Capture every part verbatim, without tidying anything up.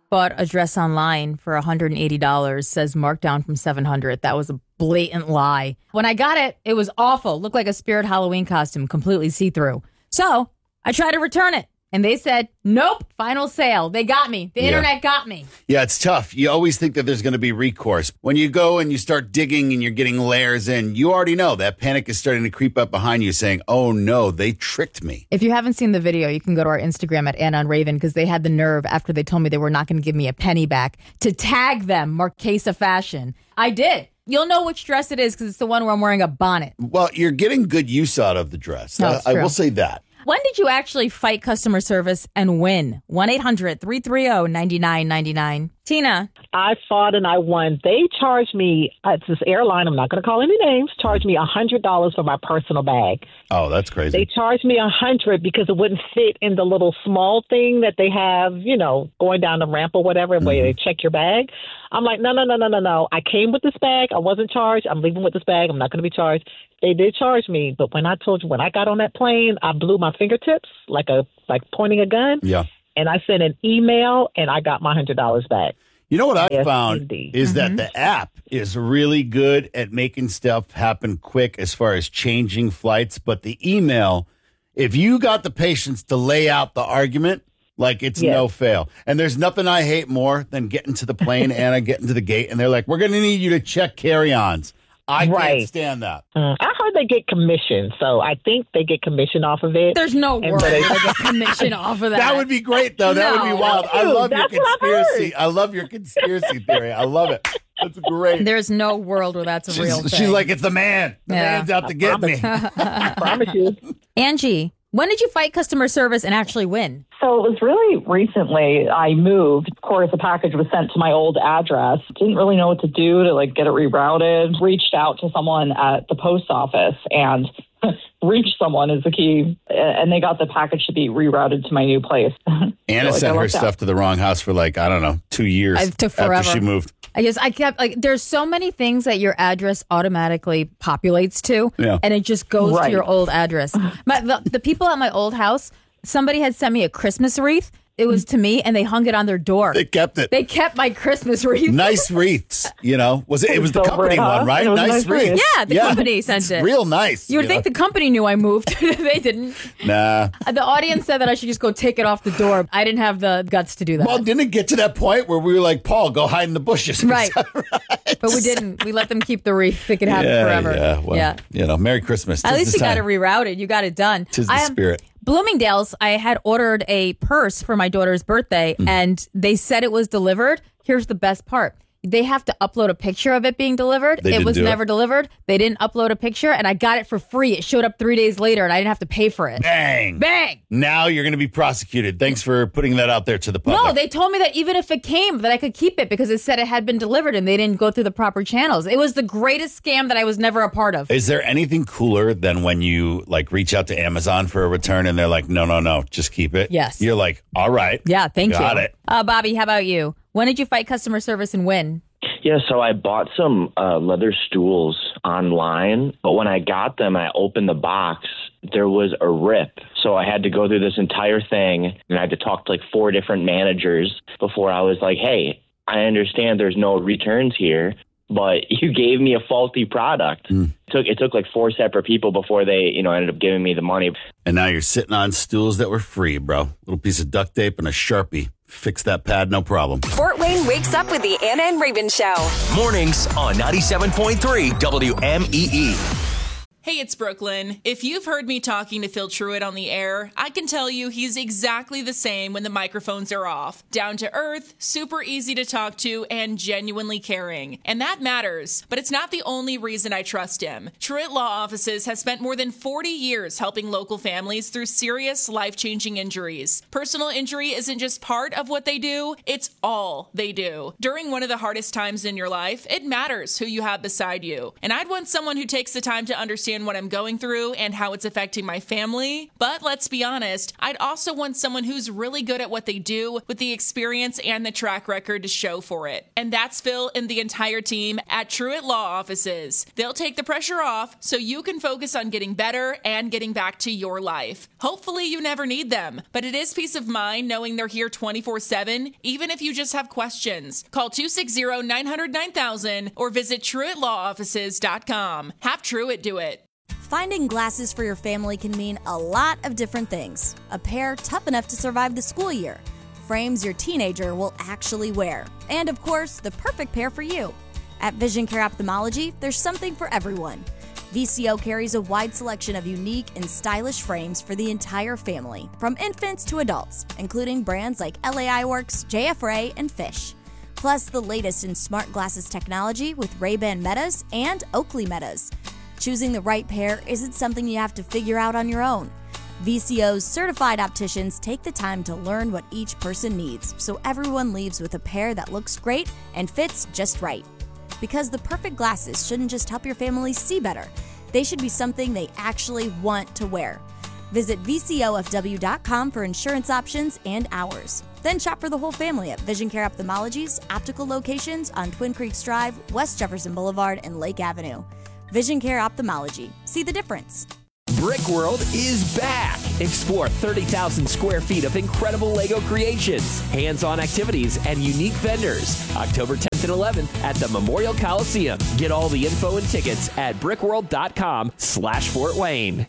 bought a dress online for one hundred eighty dollars, says marked down from seven hundred dollars. That was a blatant lie. When I got it, it was awful. Looked like a Spirit Halloween costume, completely see-through. So I tried to return it. And they said, nope, final sale. They got me. The Yeah. internet got me. Yeah, it's tough. You always think that there's going to be recourse. When you go and you start digging and you're getting layers in, you already know that panic is starting to creep up behind you saying, oh, no, they tricked me. If you haven't seen the video, you can go to our Instagram at Anna on Raven because they had the nerve after they told me they were not going to give me a penny back to tag them, Marquesa Fashion. I did. You'll know which dress it is because it's the one where I'm wearing a bonnet. Well, you're getting good use out of the dress. No, Uh, it's I true. will say that. When did you actually fight customer service and win? one eight hundred three three zero nine nine nine nine. Tina. I fought and I won. They charged me, uh, it's this airline, I'm not going to call any names, charged me one hundred dollars for my personal bag. Oh, that's crazy. They charged me one hundred dollars because it wouldn't fit in the little small thing that they have, you know, going down the ramp or whatever, mm-hmm. where they check your bag. I'm like, no, no, no, no, no, no. I came with this bag. I wasn't charged. I'm leaving with this bag. I'm not going to be charged. They did charge me. But when I told you, when I got on that plane, I blew my fingertips like a like pointing a gun. Yeah. And I sent an email and I got my one hundred dollars back. You know what I Yes, found indeed. is Mm-hmm. that the app is really good at making stuff happen quick as far as changing flights. But the email, if you got the patience to lay out the argument, like it's Yes. no fail. And there's nothing I hate more than getting to the plane, Anna, getting to the gate, and they're like, we're going to need you to check carry-ons. I Right. can't stand that. Mm, I heard they get commission, so I think they get commission off of it. There's no And world but I it- get commission off of that. That would be great, though. That would No. be wild. I Dude, love your that's what I've conspiracy. heard. I love your conspiracy theory. I love it. That's great. There's no world where that's a She's, real thing. she's like, it's the man. The Yeah. man's out to get me. I promise you. Angie, when did you fight customer service and actually win? So it was really recently I moved. Of course, the package was sent to my old address. Didn't really know what to do to like get it rerouted. Reached out to someone at the post office and reached someone is the key. And they got the package to be rerouted to my new place. Anna So, like, sent I her lucked out. stuff to the wrong house for like, I don't know, two years It took forever. after she moved. I guess I kept like there's so many things that your address automatically populates to, Yeah. and it just goes to Right. your old address. My, the, the people at my old house, somebody had sent me a Christmas wreath. It was to me, and they hung it on their door. They kept it. They kept my Christmas wreath. Nice wreaths, you know. Was it? It was the Silver, company huh? one, right? It was a Nice nice wreaths. wreath. Yeah, the company sent it's it. Real nice. You would think the company knew I moved. They didn't. Nah. The audience said that I should just go take it off the door. I didn't have the guts to do that. Well, didn't it get to that point where we were like, Paul, go hide in the bushes? Right. right. But we didn't. We let them keep the wreath. They could have yeah, it forever. Yeah. Well, yeah. you know, Merry Christmas. At Tis least the you got it time. rerouted. You got it done. Tis the I am- spirit. Bloomingdale's, I had ordered a purse for my daughter's birthday, Mm. and they said it was delivered. Here's the best part. They have to upload a picture of it being delivered. They it didn't was do it. never delivered. They didn't upload a picture, and I got it for free. It showed up three days later, and I didn't have to pay for it. Bang. Bang! Now you're going to be prosecuted. Thanks for putting that out there to the public. No, they told me that even if it came, that I could keep it because it said it had been delivered, and they didn't go through the proper channels. It was the greatest scam that I was never a part of. Is there anything cooler than when you like reach out to Amazon for a return and they're like, no, no, no, just keep it? Yes. You're like, all right. Yeah, thank Got you. it. Uh, Bobby, how about you? When did you fight customer service and win? Yeah, so I bought some uh, leather stools online, but when I got them, I opened the box, there was a rip. So I had to go through this entire thing, and I had to talk to like four different managers before I was like, hey, I understand there's no returns here, but you gave me a faulty product. Mm. It took, it took like four separate people before they, you know, ended up giving me the money. And now you're sitting on stools that were free, bro. Little piece of duct tape and a Sharpie. Fix that pad, no problem. Fort Wayne wakes up with the Anna and Raven Show. Mornings on ninety-seven point three W M E E. Hey, it's Brooklyn. If you've heard me talking to Phil Truitt on the air, I can tell you he's exactly the same when the microphones are off. Down to earth, super easy to talk to, and genuinely caring. And that matters, but it's not the only reason I trust him. Truitt Law Offices has spent more than forty years helping local families through serious, life-changing injuries. Personal injury isn't just part of what they do, it's all they do. During one of the hardest times in your life, it matters who you have beside you. And I'd want someone who takes the time to understand understand what I'm going through and how it's affecting my family. But let's be honest, I'd also want someone who's really good at what they do with the experience and the track record to show for it. And that's Phil and the entire team at Truett Law Offices. They'll take the pressure off so you can focus on getting better and getting back to your life. Hopefully you never need them, but it is peace of mind knowing they're here twenty-four seven, even if you just have questions. Call two six zero, nine hundred, nine thousand or visit truett law offices dot com. Have Truett do it. Finding glasses for your family can mean a lot of different things. A pair tough enough to survive the school year, frames your teenager will actually wear, and of course, the perfect pair for you. At Vision Care Ophthalmology, there's something for everyone. V C O carries a wide selection of unique and stylish frames for the entire family, from infants to adults, including brands like L A Eyeworks, J F Ray, and Fish. Plus, the latest in smart glasses technology with Ray-Ban Metas and Oakley Metas. Choosing the right pair isn't something you have to figure out on your own. V C O's certified opticians take the time to learn what each person needs, so everyone leaves with a pair that looks great and fits just right. Because the perfect glasses shouldn't just help your family see better, they should be something they actually want to wear. Visit V C O F W dot com for insurance options and hours. Then shop for the whole family at Vision Care Ophthalmology's optical locations on Twin Creeks Drive, West Jefferson Boulevard, and Lake Avenue. Vision Care Ophthalmology. See the difference. Brick World is back. Explore thirty thousand square feet of incredible Lego creations, hands-on activities, and unique vendors. October tenth and eleventh at the Memorial Coliseum. Get all the info and tickets at brickworld.com slash Fort Wayne.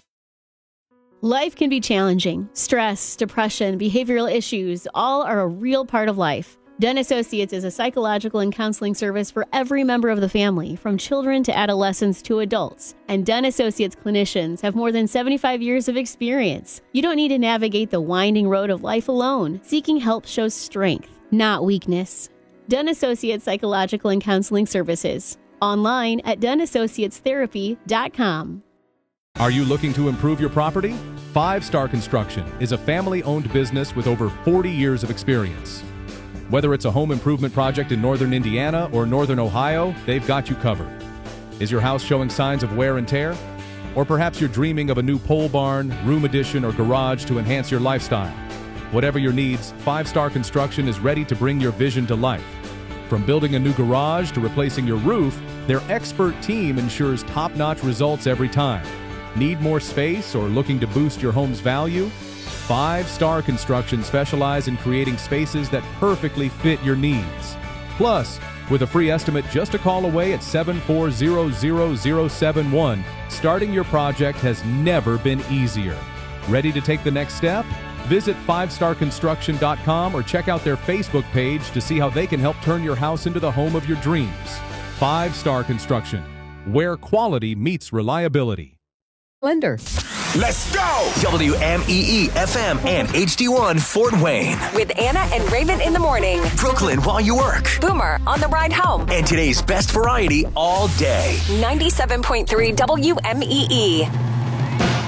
Life can be challenging. Stress, depression, behavioral issues, all are a real part of life. Dunn Associates is a psychological and counseling service for every member of the family, from children to adolescents to adults. And Dunn Associates clinicians have more than seventy-five years of experience. You don't need to navigate the winding road of life alone. Seeking help shows strength, not weakness. Dunn Associates Psychological and Counseling Services. Online at dunn associates therapy dot com. Are you looking to improve your property? Five Star Construction is a family-owned business with over forty years of experience. Whether it's a home improvement project in northern Indiana or northern Ohio, they've got you covered. Is your house showing signs of wear and tear? Or perhaps you're dreaming of a new pole barn, room addition, or garage to enhance your lifestyle. Whatever your needs, Five Star Construction is ready to bring your vision to life. From building a new garage to replacing your roof, their expert team ensures top-notch results every time. Need more space or looking to boost your home's value? Five Star Construction specialize in creating spaces that perfectly fit your needs. Plus, with a free estimate just a call away at seven four zero zero zero seven one, starting your project has never been easier. Ready to take the next step? Visit five star construction dot com or check out their Facebook page to see how they can help turn your house into the home of your dreams. Five Star Construction, where quality meets reliability. Lender. Let's go! W M E E F M and H D one Fort Wayne. With Anna and Raven in the morning. Brooklyn while you work. Boomer on the ride home. And today's best variety all day. ninety-seven point three W M E E.